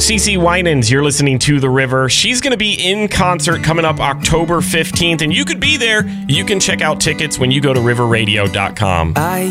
CeCe Winans, you're listening to The River. She's going to be in concert coming up October 15th, and you could be there. You can check out tickets when you go to riverradio.com. I